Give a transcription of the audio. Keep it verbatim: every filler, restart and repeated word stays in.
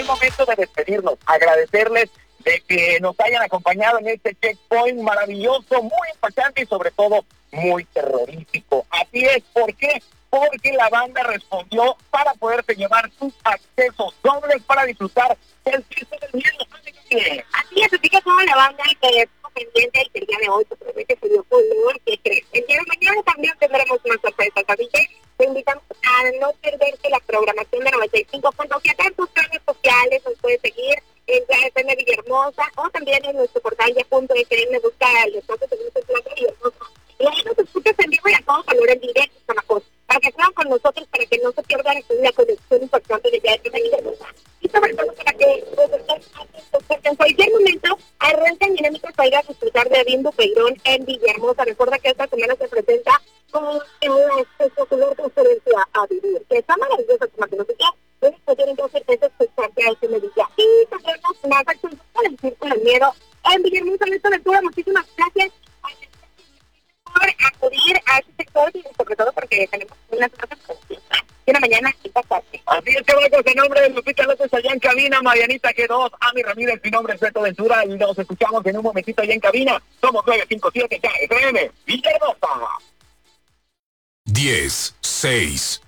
momento de despedirnos, agradecerles de que nos hayan acompañado en este checkpoint maravilloso, muy impactante y sobre todo muy terrorífico. Así es, ¿por qué? Porque la banda respondió para poderte llevar tus accesos dobles para disfrutar del Cristo del Miedo. Así es, así que toda la banda que es pendiente y que el día de hoy te promete se dio color, que crees. El día de mañana también tendremos una sorpresa, así que te invitamos a no perderte la programación de noventa y cinco punto siete en tus redes sociales. Nos puedes seguir en la F M Villahermosa o también en nuestro portal ya punto f m, busca el espacio de Grupo Plaza Villahermosa. Y ahí nos escuchas en vivo y a todo color en directo, chamacos, para que sean con nosotros, para que no se pierdan la conexión importante de ya F M Villahermosa. Y sobre todo para que pues, porque en cualquier momento arrancan dinámicas para ir a disfrutar de Bimbo Peirón en Villahermosa. Recuerda que esta semana se presenta con una espectacular conferencia a vivir, que está maravillosa, como que no sé qué, lo único que tienen que hacer es escucharte a ese medilla. Y tendremos más acciones con el Círculo del Miedo en Villahermosa en esta lectura. Muchísimas gracias por acudir a este sector y sobre todo porque tenemos unas cosas concisas. Y una mañana y pasarte. Así es, caballos, en nombre de Lupita López allá en cabina, Marianita G dos, Ami Ramírez, mi nombre es Beto Ventura y nos escuchamos en un momentito allá en cabina. Somos nueve cinco siete K F M Villahermosa. diez, seis,